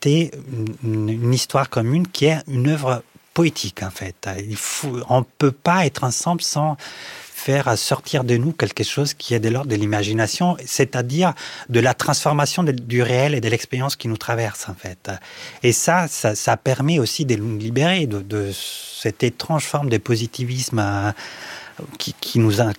inventer une histoire commune qui est une œuvre poétique, en fait. On ne peut pas être ensemble sans faire sortir de nous quelque chose qui est de l'ordre de l'imagination, c'est-à-dire de la transformation du réel et de l'expérience qui nous traverse, en fait. Et ça permet aussi de nous libérer de cette étrange forme de positivisme qui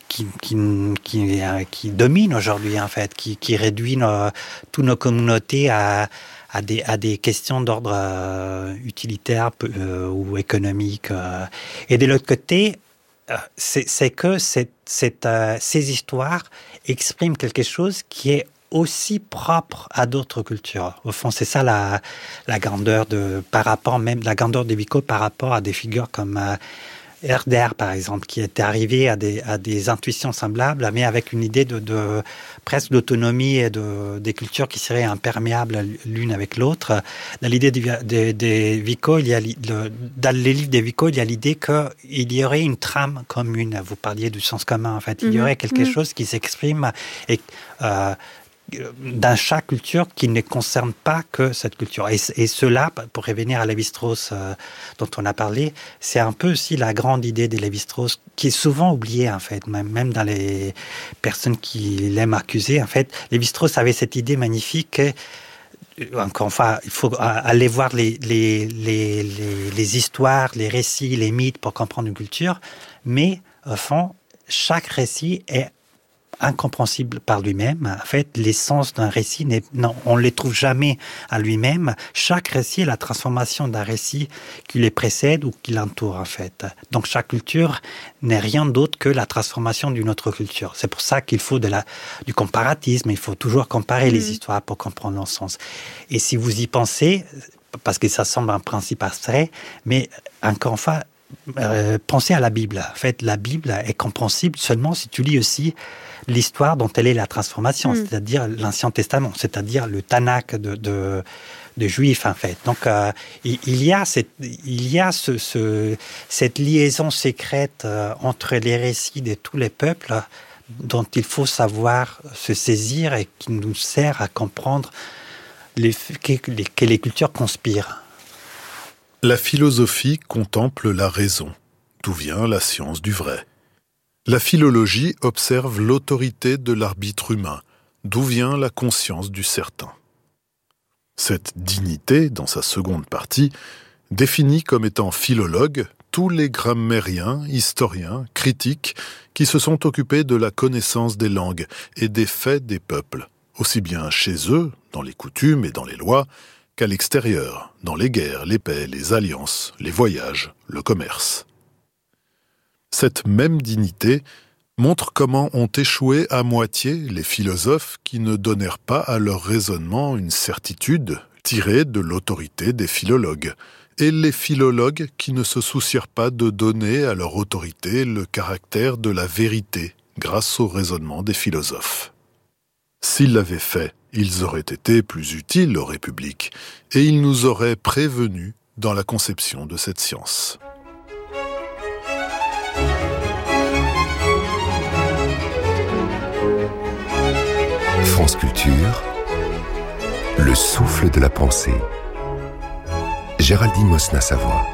domine aujourd'hui, en fait, qui réduit toutes nos communautés à des questions d'ordre utilitaire ou économique. Et de l'autre côté, c'est que ces histoires expriment quelque chose qui est aussi propre à d'autres cultures. Au fond, c'est ça la grandeur la grandeur de Vico par rapport à des figures comme Herder, par exemple, qui était arrivé à des intuitions semblables, mais avec une idée de presque d'autonomie et des cultures qui seraient imperméables l'une avec l'autre. Dans l'idée de Vico, dans les livres de Vico, il y a l'idée qu'il y aurait une trame commune. Vous parliez du sens commun, en fait. Il y aurait quelque chose qui s'exprime et dans chaque culture qui ne concerne pas que cette culture. Et cela, pour revenir à Lévi-Strauss dont on a parlé, c'est un peu aussi la grande idée de Lévi-Strauss qui est souvent oubliée, en fait, même dans les personnes qui l'aiment accuser. En fait, Lévi-Strauss avait cette idée magnifique que, encore une fois, il faut aller voir les histoires, les récits, les mythes pour comprendre une culture, mais au fond, chaque récit est incompréhensible par lui-même. En fait, l'essence d'un récit, on ne les trouve jamais à lui-même. Chaque récit est la transformation d'un récit qui les précède ou qui l'entoure, en fait. Donc, chaque culture n'est rien d'autre que la transformation d'une autre culture. C'est pour ça qu'il faut du comparatisme. Il faut toujours comparer les histoires pour comprendre leur sens. Et si vous y pensez, parce que ça semble un principe abstrait, mais encore une fois, pensez à la Bible. En fait, la Bible est compréhensible seulement si tu lis aussi l'histoire dont elle est la transformation, c'est-à-dire l'Ancien Testament, c'est-à-dire le Tanakh de Juifs, en fait. Donc, il y a cette liaison secrète entre les récits de tous les peuples dont il faut savoir se saisir et qui nous sert à comprendre que les cultures conspirent. La philosophie contemple la raison, d'où vient la science du vrai. La philologie observe l'autorité de l'arbitre humain, d'où vient la conscience du certain. Cette dignité, dans sa seconde partie, définit comme étant philologues tous les grammairiens, historiens, critiques qui se sont occupés de la connaissance des langues et des faits des peuples, aussi bien chez eux, dans les coutumes et dans les lois, qu'à l'extérieur, dans les guerres, les paix, les alliances, les voyages, le commerce. Cette même dignité montre comment ont échoué à moitié les philosophes qui ne donnèrent pas à leur raisonnement une certitude tirée de l'autorité des philologues, et les philologues qui ne se soucièrent pas de donner à leur autorité le caractère de la vérité grâce au raisonnement des philosophes. S'ils l'avaient fait, ils auraient été plus utiles aux républiques, et ils nous auraient prévenus dans la conception de cette science. France Culture, le souffle de la pensée. Géraldine Mosna-Savoie.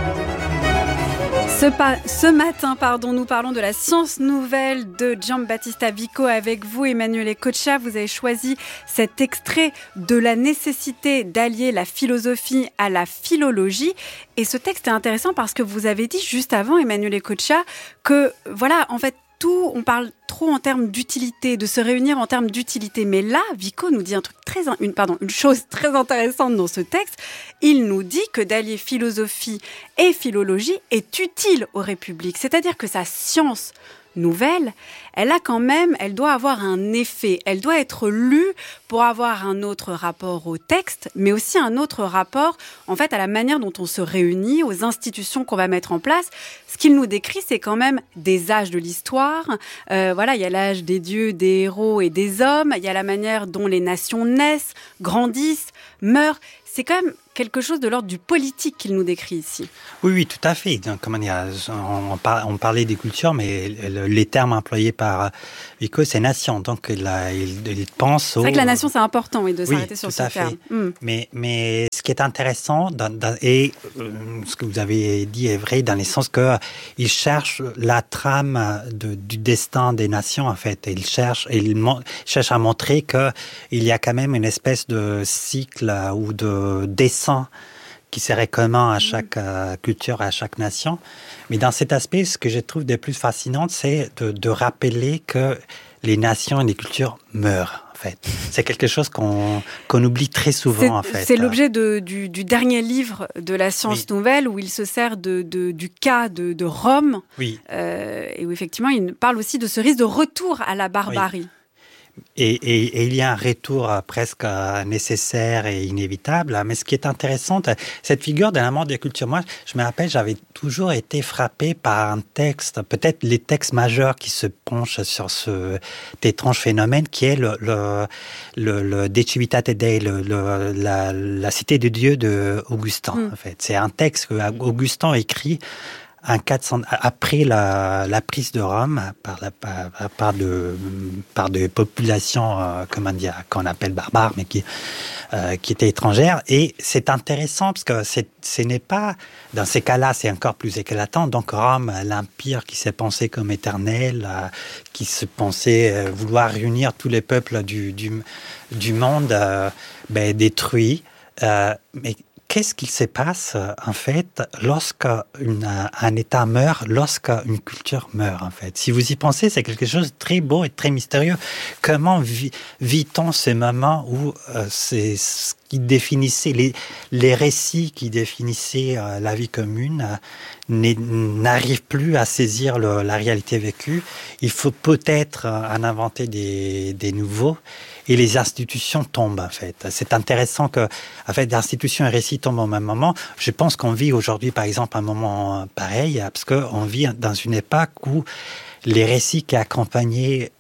Ce matin, nous parlons de la science nouvelle de Giambattista Vico avec vous, Emanuele Coccia. Vous avez choisi cet extrait de la nécessité d'allier la philosophie à la philologie. Et ce texte est intéressant parce que vous avez dit juste avant, Emanuele Coccia, que voilà, en fait, on parle trop en termes d'utilité, de se réunir en termes d'utilité. Mais là, Vico nous dit une chose très intéressante dans ce texte. Il nous dit que d'allier philosophie et philologie est utile aux républiques. C'est-à-dire que sa science nouvelle, elle doit avoir un effet. Elle doit être lue pour avoir un autre rapport au texte, mais aussi un autre rapport, en fait, à la manière dont on se réunit, aux institutions qu'on va mettre en place. Ce qu'il nous décrit, c'est quand même des âges de l'histoire. Il y a l'âge des dieux, des héros et des hommes. Il y a la manière dont les nations naissent, grandissent, meurent. C'est quand même quelque chose de l'ordre du politique qu'il nous décrit ici. Oui, tout à fait. Donc, on parlait des cultures, mais les termes employés par Vico, c'est nation. Donc, il pense C'est vrai que la nation, c'est important, de s'arrêter sur ce terme. Mais ce qui est intéressant, ce que vous avez dit est vrai, dans le sens qu'il cherche la trame du destin des nations, en fait. Et il cherche à montrer qu'il y a quand même une espèce de cycle ou de dessin qui serait commun à chaque culture, à chaque nation. Mais dans cet aspect, ce que je trouve de plus fascinant, c'est de rappeler que les nations et les cultures meurent. En fait. C'est quelque chose qu'on oublie très souvent, en fait. C'est l'objet du dernier livre de la science nouvelle, où il se sert du cas de Rome, et où effectivement il parle aussi de ce risque de retour à la barbarie. Oui. Et il y a un retour presque nécessaire et inévitable. Mais ce qui est intéressant, cette figure de la mort des cultures, moi, je me rappelle, j'avais toujours été frappé par un texte, peut-être les textes majeurs qui se penchent sur cet étrange phénomène, qui est le De Civitate Dei, la cité de Dieu de Augustin. En fait, c'est un texte que Augustin écrit après la prise de Rome par des populations qu'on appelle barbares, mais qui étaient étrangères. Et c'est intéressant parce que ce n'est pas, dans ces cas-là, c'est encore plus éclatant. Donc Rome, l'empire qui s'est pensé comme éternel, qui se pensait vouloir réunir tous les peuples du monde, détruit. Mais qu'est-ce qu'il se passe, en fait, lorsqu'un État meurt, lorsqu'une culture meurt, en fait? Si vous y pensez, c'est quelque chose de très beau et très mystérieux. Comment vit-on ces moments où c'est ce qui définissait, les récits qui définissaient la vie commune n'arrivent plus à saisir la réalité vécue? Il faut peut-être en inventer des nouveaux. Et les institutions tombent, en fait. C'est intéressant que, en fait, l'institution et le récit tombent au même moment. Je pense qu'on vit aujourd'hui, par exemple, un moment pareil, parce qu'on vit dans une époque où les récits qui accompagnaient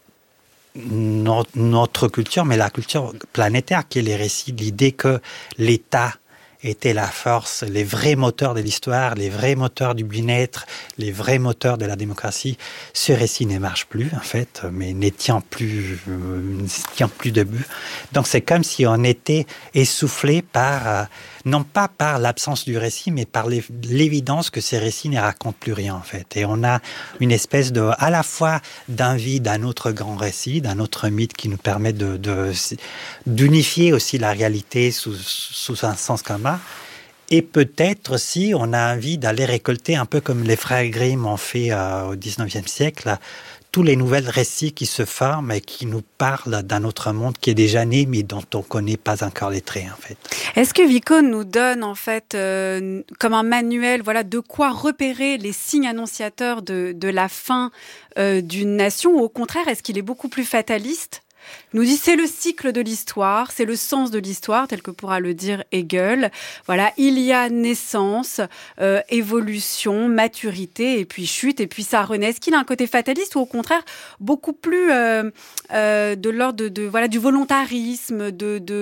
notre culture, mais la culture planétaire, qui est les récits, l'idée que l'État était la force, les vrais moteurs de l'histoire, les vrais moteurs du bien-être, les vrais moteurs de la démocratie. Ce récit ne marche plus, en fait, mais ne tient plus debout. Donc c'est comme si on était essoufflé non pas par l'absence du récit, mais par l'évidence que ces récits ne racontent plus rien, en fait. Et on a une espèce à la fois d'envie d'un autre grand récit, d'un autre mythe qui nous permet d'unifier aussi la réalité sous un sens commun. Et peut-être aussi, on a envie d'aller récolter, un peu comme les frères Grimm ont fait au XIXe siècle, tous les nouveaux récits qui se forment et qui nous parlent d'un autre monde qui est déjà né, mais dont on ne connaît pas encore les traits, en fait. Est-ce que Vico nous donne, en fait, comme un manuel, de quoi repérer les signes annonciateurs de la fin d'une nation, ou au contraire, est-ce qu'il est beaucoup plus fataliste ? Nous dit c'est le cycle de l'histoire, c'est le sens de l'histoire, tel que pourra le dire Hegel. Voilà, il y a naissance, évolution, maturité, et puis chute, et puis ça renaît. Est-ce qu'il a un côté fataliste ou au contraire beaucoup plus de l'ordre du volontarisme,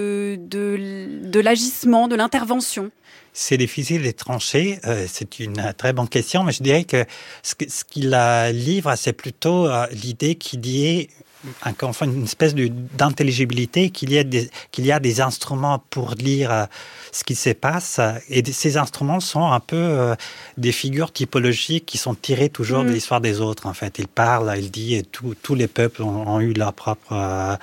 de l'agissement, de l'intervention? C'est difficile de trancher, c'est une très bonne question, mais je dirais que ce qu'il livre, c'est plutôt l'idée qu'il y ait encore une fois une espèce d'intelligibilité, qu'il y a des instruments pour lire ce qui se passe, et ces instruments sont un peu des figures typologiques qui sont tirées toujours de l'histoire des autres, en fait. Il dit tous les peuples ont eu leur propre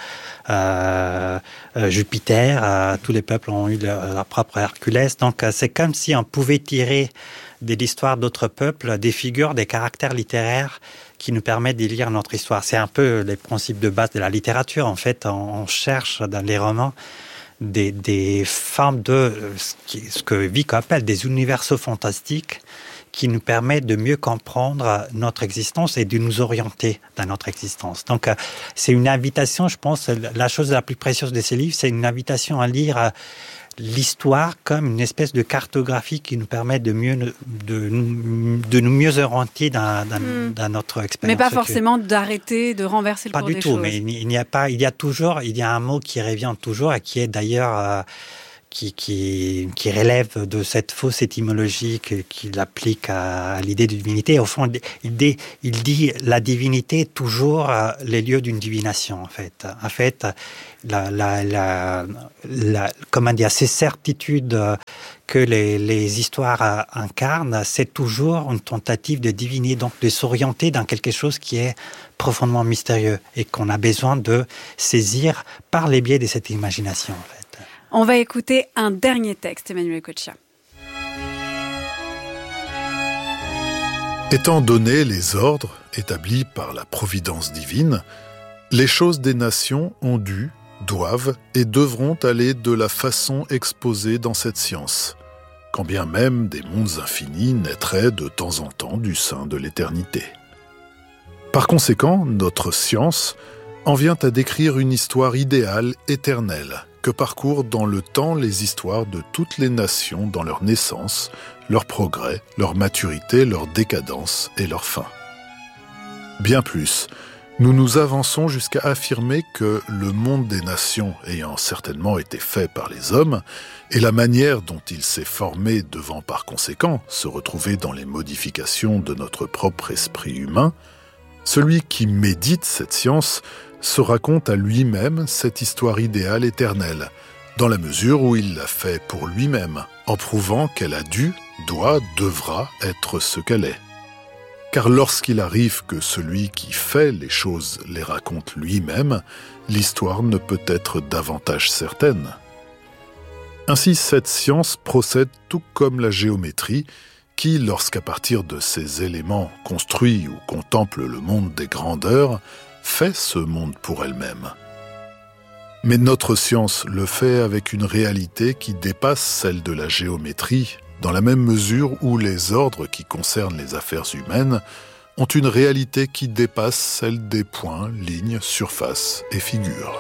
Jupiter, tous les peuples ont eu leur propre Herculès, donc c'est comme si on pouvait tirer de l'histoire d'autres peuples des figures, des caractères littéraires qui nous permettent de lire notre histoire. C'est un peu les principes de base de la littérature. En fait, on cherche dans les romans des formes de ce que Vico appelle des universaux fantastiques qui nous permettent de mieux comprendre notre existence et de nous orienter dans notre existence. Donc, c'est une invitation, je pense, la chose la plus précieuse de ces livres, c'est une invitation à lire l'histoire comme une espèce de cartographie qui nous permet de nous mieux orienter dans notre expérience. Mais pas forcément d'arrêter, de renverser le cours des choses. Pas du tout, mais il y a un mot qui revient toujours et qui est d'ailleurs qui relève de cette fausse étymologie qu'il applique à l'idée de divinité. Au fond, il dit la divinité est toujours les lieux d'une divination, en fait. En fait, comment dire, ces certitudes que les histoires incarnent, c'est toujours une tentative de diviner, donc de s'orienter dans quelque chose qui est profondément mystérieux et qu'on a besoin de saisir par les biais de cette imagination, en fait. On va écouter un dernier texte, Emmanuel Coccia. Étant donné les ordres établis par la providence divine, les choses des nations ont dû, doivent et devront aller de la façon exposée dans cette science, quand bien même des mondes infinis naîtraient de temps en temps du sein de l'éternité. Par conséquent, notre science en vient à décrire une histoire idéale éternelle que parcourent dans le temps les histoires de toutes les nations dans leur naissance, leur progrès, leur maturité, leur décadence et leur fin. Bien plus, nous nous avançons jusqu'à affirmer que le monde des nations ayant certainement été fait par les hommes, et la manière dont il s'est formé devant par conséquent se retrouver dans les modifications de notre propre esprit humain, celui qui médite cette science se raconte à lui-même cette histoire idéale éternelle, dans la mesure où il l'a fait pour lui-même, en prouvant qu'elle a dû, doit, devra être ce qu'elle est. Car lorsqu'il arrive que celui qui fait les choses les raconte lui-même, l'histoire ne peut être davantage certaine. Ainsi, cette science procède tout comme la géométrie, qui, lorsqu'à partir de ces éléments construit ou contemple le monde des grandeurs, fait ce monde pour elle-même. Mais notre science le fait avec une réalité qui dépasse celle de la géométrie, dans la même mesure où les ordres qui concernent les affaires humaines ont une réalité qui dépasse celle des points, lignes, surfaces et figures.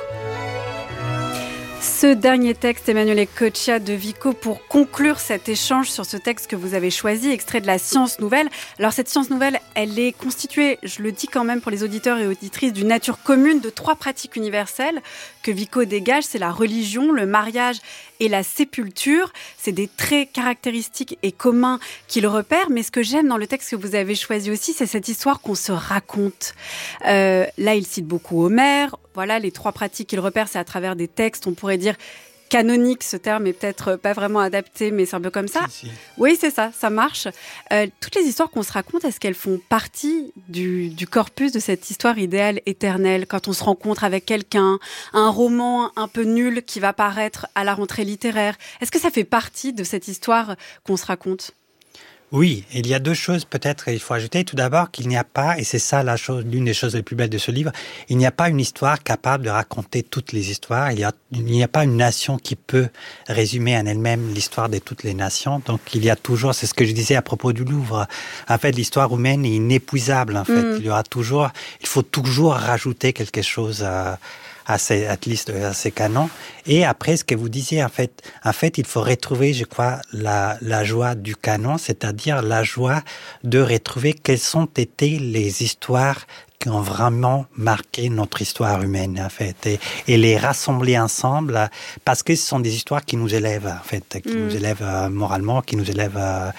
Ce dernier texte, Emmanuel Coccia de Vico, pour conclure cet échange sur ce texte que vous avez choisi, extrait de la Science Nouvelle. Alors cette Science Nouvelle, elle est constituée, je le dis quand même pour les auditeurs et auditrices, d'une nature commune de 3 pratiques universelles que Vico dégage, c'est la religion, le mariage et la sépulture. C'est des traits caractéristiques et communs qu'il repère, mais ce que j'aime dans le texte que vous avez choisi aussi, c'est cette histoire qu'on se raconte. Là, il cite beaucoup Homère. Voilà, les 3 pratiques qu'il repère, c'est à travers des textes, on pourrait dire canoniques, ce terme est peut-être pas vraiment adapté, mais c'est un peu comme ça. Si. Oui, c'est ça, ça marche. Toutes les histoires qu'on se raconte, est-ce qu'elles font partie du corpus de cette histoire idéale éternelle, quand on se rencontre avec quelqu'un, un roman un peu nul qui va paraître à la rentrée littéraire, est-ce que ça fait partie de cette histoire qu'on se raconte ? Oui, il y a 2 choses peut-être il faut ajouter. Tout d'abord qu'il n'y a pas, et c'est ça l'une des choses les plus belles de ce livre, il n'y a pas une histoire capable de raconter toutes les histoires. Il n'y a pas une nation qui peut résumer en elle-même l'histoire de toutes les nations. Donc il y a toujours, c'est ce que je disais à propos du Louvre, en fait l'histoire humaine est inépuisable. En fait, il faut toujours rajouter quelque chose à ces canons. Et après, ce que vous disiez, en fait, il faut retrouver, je crois, la joie du canon, c'est-à-dire la joie de retrouver quelles ont été les histoires qui ont vraiment marqué notre histoire humaine, en fait, et les rassembler ensemble, parce que ce sont des histoires qui nous élèvent, en fait, qui nous élèvent moralement, qui nous élèvent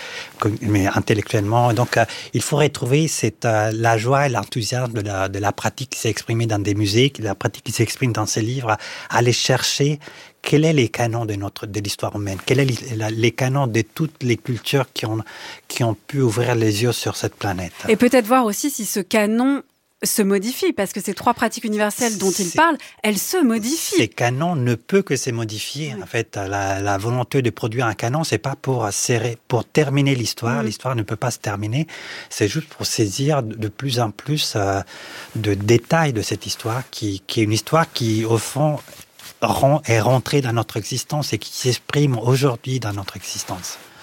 intellectuellement. Donc, il faut retrouver la joie et l'enthousiasme de la pratique qui s'est exprimée dans des musées, la pratique qui s'exprime dans ces livres, aller chercher quels sont les canons de l'histoire humaine, quels sont les canons de toutes les cultures qui ont pu ouvrir les yeux sur cette planète. Et peut-être voir aussi si ce canon se modifie, parce que ces 3 pratiques universelles dont il parle, elles se modifient. Ces canons ne peuvent que se modifier. Oui. En fait, la volonté de produire un canon, c'est pas pour terminer l'histoire. L'histoire ne peut pas se terminer. C'est juste pour saisir de plus en plus de détails de cette histoire, qui est une histoire qui, au fond, est rentrée dans notre existence et qui s'exprime aujourd'hui dans notre existence.